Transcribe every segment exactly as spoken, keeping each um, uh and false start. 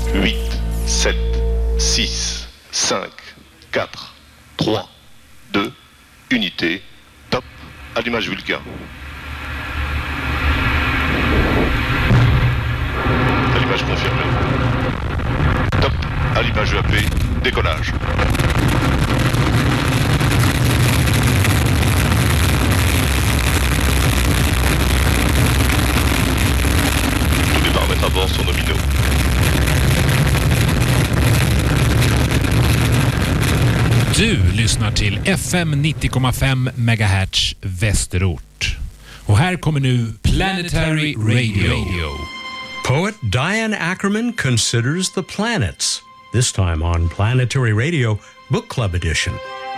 huit, sept, six, cinq, quatre, trois, deux, unité, top, allumage Vulcain. Allumage confirmé. Top, allumage E A P, décollage. Tous les paramètres à bord sont nominaux. Du lyssnar till F M nittio komma fem megahertz Västerort. Och här kommer nu Planetary Radio. Poet Diane Ackerman considers the planets, this time on Planetary Radio Book Club Edition.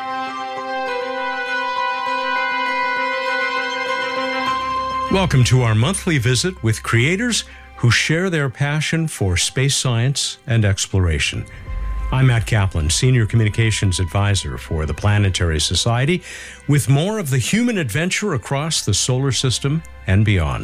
Welcome to our monthly visit with creators who share their passion for space science and exploration. I'm Matt Kaplan, Senior Communications Advisor for the Planetary Society, with more of the human adventure across the solar system and beyond.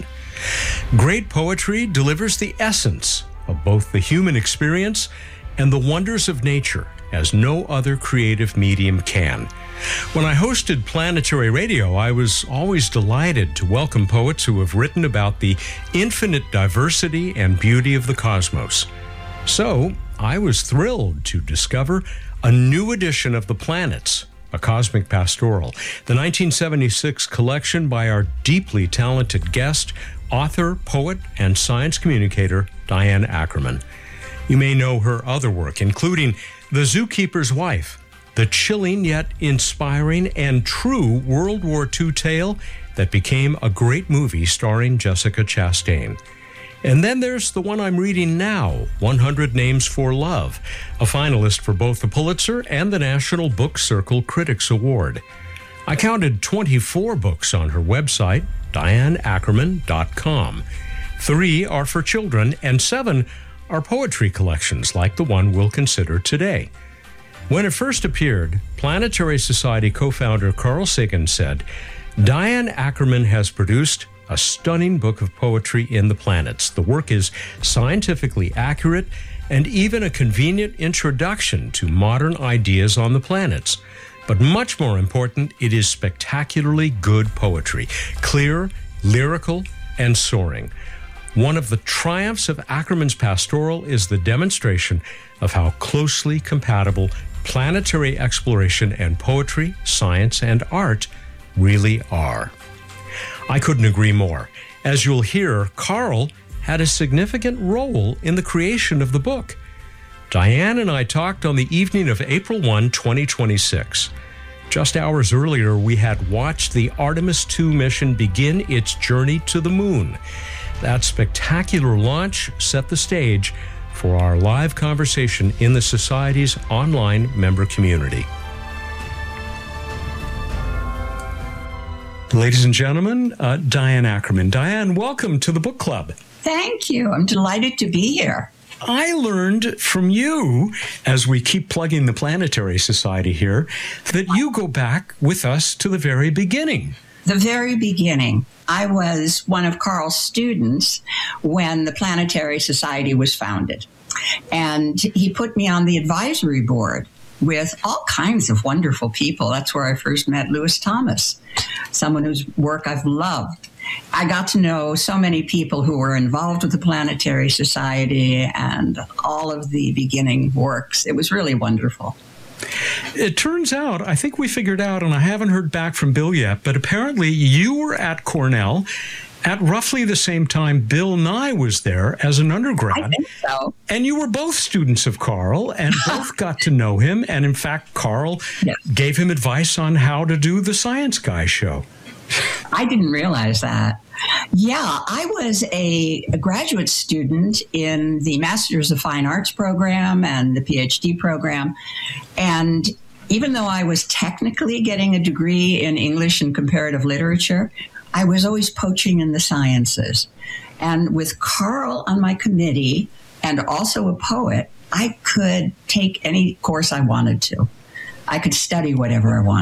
Great poetry delivers the essence of both the human experience and the wonders of nature as no other creative medium can. When I hosted Planetary Radio, I was always delighted to welcome poets who have written about the infinite diversity and beauty of the cosmos. So, I was thrilled to discover a new edition of The Planets, a cosmic pastoral, the nineteen seventy-six collection by our deeply talented guest, author, poet, and science communicator, Diane Ackerman. You may know her other work, including The Zookeeper's Wife, the chilling yet inspiring and true World War Two tale that became a great movie starring Jessica Chastain. And then there's the one I'm reading now, one hundred Names for Love, a finalist for both the Pulitzer and the National Book Circle Critics Award. I counted twenty-four books on her website, diane ackerman dot com. Three are for children, and seven are poetry collections like the one we'll consider today. When it first appeared, Planetary Society co-founder Carl Sagan said, Diane Ackerman has produced a stunning book of poetry in the planets. The work is scientifically accurate and even a convenient introduction to modern ideas on the planets. But much more important, it is spectacularly good poetry, clear, lyrical, and soaring. One of the triumphs of Ackerman's pastoral is the demonstration of how closely compatible planetary exploration and poetry, science, and art really are. I couldn't agree more. As you'll hear, Carl had a significant role in the creation of the book. Diane and I talked on the evening of April first, twenty twenty-six. Just hours earlier, we had watched the Artemis two mission begin its journey to the moon. That spectacular launch set the stage for our live conversation in the Society's online member community. Ladies and gentlemen, uh, Diane Ackerman. Diane, welcome to the book club. Thank you. I'm delighted to be here. I learned from you, as we keep plugging the Planetary Society here, that you go back with us to the very beginning. The very beginning. I was one of Carl's students when the Planetary Society was founded. And he put me on the advisory board with all kinds of wonderful people. That's where I first met Lewis Thomas, someone whose work I've loved. I got to know so many people who were involved with the Planetary Society and all of the beginning works. It was really wonderful. It turns out, I think we figured out, and I haven't heard back from Bill yet, but apparently you were at Cornell at roughly the same time Bill Nye was there as an undergrad. I think so. And you were both students of Carl and both got to know him. And in fact, Carl yes. gave him advice on how to do the Science Guy show. I didn't realize that. Yeah, I was a, a graduate student in the Masters of Fine Arts program and the PhD program. And even though I was technically getting a degree in English and comparative literature, I was always poaching in the sciences. And with Carl on my committee and also a poet, I could take any course I wanted to. I could study whatever I wanted.